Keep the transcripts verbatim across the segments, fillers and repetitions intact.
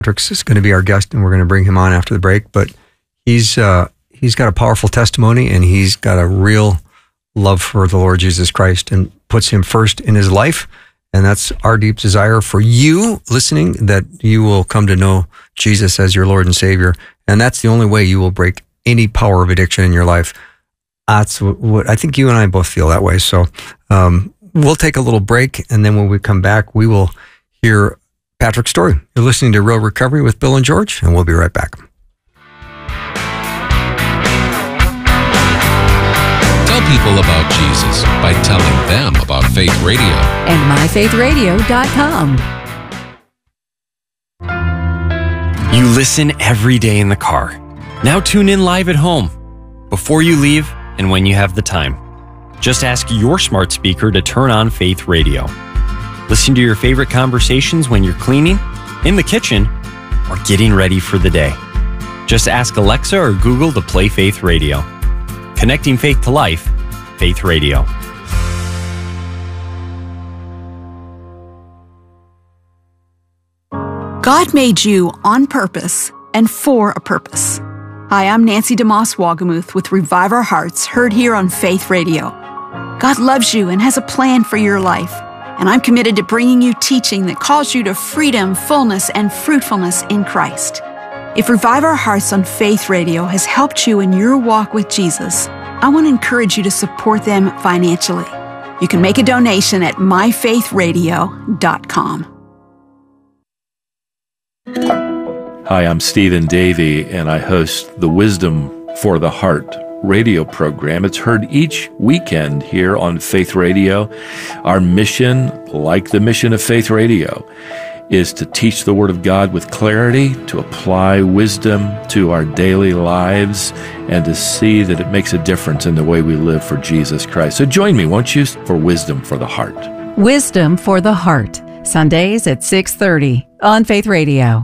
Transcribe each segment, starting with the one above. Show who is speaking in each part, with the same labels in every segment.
Speaker 1: Patrick's is going to be our guest, and we're going to bring him on after the break. But he's uh, he's got a powerful testimony, and he's got a real love for the Lord Jesus Christ, and puts him first in his life. And that's our deep desire for you listening, that you will come to know Jesus as your Lord and Savior. And that's the only way you will break any power of addiction in your life. That's what, what I think you and I both feel that way. So um, we'll take a little break, and then when we come back, we will hear Patrick's story. You're listening to Real Recovery with Bill and George, and we'll be right back.
Speaker 2: Tell people about Jesus by telling them about Faith Radio.
Speaker 3: And my faith radio dot com.
Speaker 4: You listen every day in the car. Now tune in live at home, before you leave and when you have the time. Just ask your smart speaker to turn on Faith Radio. Listen to your favorite conversations when you're cleaning, in the kitchen, or getting ready for the day. Just ask Alexa or Google to play Faith Radio. Connecting faith to life, Faith Radio.
Speaker 5: God made you on purpose and for a purpose. Hi, I'm Nancy DeMoss Wagamuth with Revive Our Hearts, heard here on Faith Radio. God loves you and has a plan for your life, and I'm committed to bringing you teaching that calls you to freedom, fullness, and fruitfulness in Christ. If Revive Our Hearts on Faith Radio has helped you in your walk with Jesus, I want to encourage you to support them financially. You can make a donation at my faith radio dot com.
Speaker 6: Hi, I'm Stephen Davey, and I host the Wisdom for the Heart radio program. It's heard each weekend here on Faith Radio. Our mission, like the mission of Faith Radio, is to teach the Word of God with clarity, to apply wisdom to our daily lives, and to see that it makes a difference in the way we live for Jesus Christ. So join me, won't you, for Wisdom for the Heart.
Speaker 3: Wisdom for the Heart, Sundays at six thirty on Faith Radio.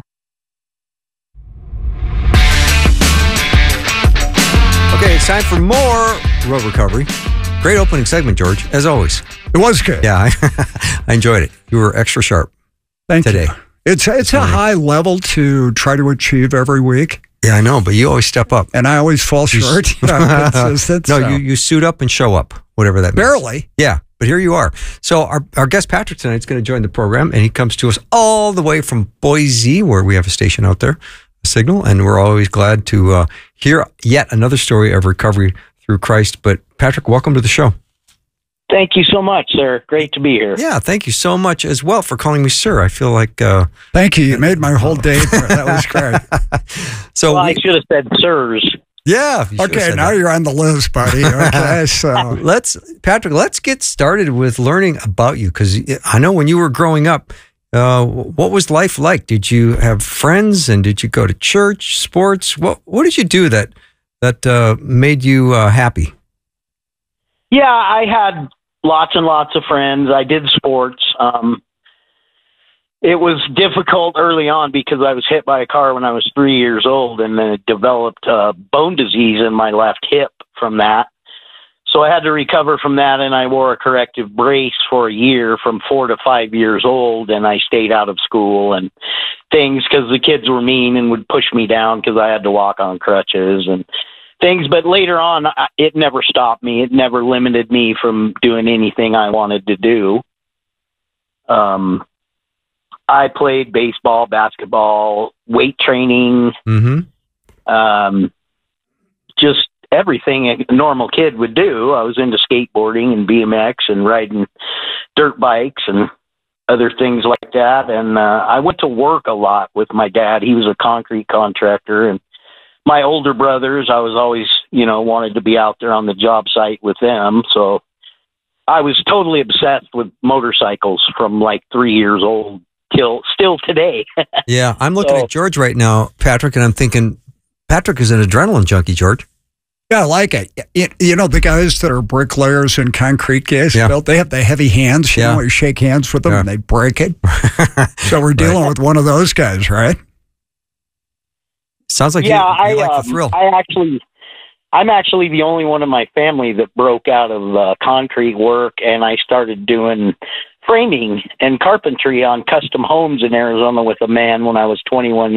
Speaker 1: Okay, it's time for more Real Recovery. Great opening segment, George, as always.
Speaker 7: It was good.
Speaker 1: Yeah, I, I enjoyed it. You were extra sharp.
Speaker 7: Thank
Speaker 1: today.
Speaker 7: you. It's it's a high level to try to achieve every week.
Speaker 1: Yeah, I know, but you always step up.
Speaker 7: And I always fall short. You know, consistent,
Speaker 1: no,
Speaker 7: so.
Speaker 1: you, you suit up and show up, whatever that means.
Speaker 7: Barely.
Speaker 1: Yeah, but here you are. So our, our guest Patrick tonight is going to join the program, and he comes to us all the way from Boise, where we have a station out there, a signal, and we're always glad to uh, hear yet another story of recovery through Christ. But Patrick, welcome to the show.
Speaker 8: Thank you so much, sir. Great to be here.
Speaker 1: Yeah, thank you so much as well for calling me sir. I feel like... Uh,
Speaker 7: thank you. You made my whole day. That was great.
Speaker 8: so well, we, I should have said sirs.
Speaker 1: Yeah.
Speaker 7: Okay, now that. You're on the list, buddy. Okay, so...
Speaker 1: let's, Patrick, let's get started with learning about you, because I know when you were growing up, uh, what was life like? Did you have friends, and did you go to church, sports? What What did you do that, that uh, made you uh, happy?
Speaker 8: Yeah, I had... lots and lots of friends. I did sports. Um, it was difficult early on because I was hit by a car when I was three years old, and then it developed uh, bone disease in my left hip from that. So I had to recover from that, and I wore a corrective brace for a year from four to five years old, and I stayed out of school and things because the kids were mean and would push me down because I had to walk on crutches and things. But later on, it never stopped me. It never limited me from doing anything I wanted to do. Um, I played baseball, basketball, weight training,
Speaker 1: mm-hmm.
Speaker 8: um, just everything a normal kid would do. I was into skateboarding and B M X and riding dirt bikes and other things like that. And uh, I went to work a lot with my dad. He was a concrete contractor, and my older brothers, I was always, you know, wanted to be out there on the job site with them. So I was totally obsessed with motorcycles from like three years old till still today.
Speaker 1: Yeah, I'm looking
Speaker 8: so,
Speaker 1: at George right now, Patrick, and I'm thinking, Patrick is an adrenaline junkie, George.
Speaker 7: Yeah, I like it. it you know, the guys that are bricklayers and concrete guys,
Speaker 1: yeah.
Speaker 7: built, they have the heavy hands. You
Speaker 1: yeah.
Speaker 7: know, you shake hands with them
Speaker 1: yeah.
Speaker 7: and they break it. So we're dealing
Speaker 1: right.
Speaker 7: with one of those guys, right?
Speaker 1: Sounds like
Speaker 8: yeah,
Speaker 1: you, you
Speaker 8: I,
Speaker 1: like
Speaker 8: um,
Speaker 1: the thrill.
Speaker 8: I actually, I'm actually the only one in my family that broke out of uh, concrete work, and I started doing framing and carpentry on custom homes in Arizona with a man when I was twenty-one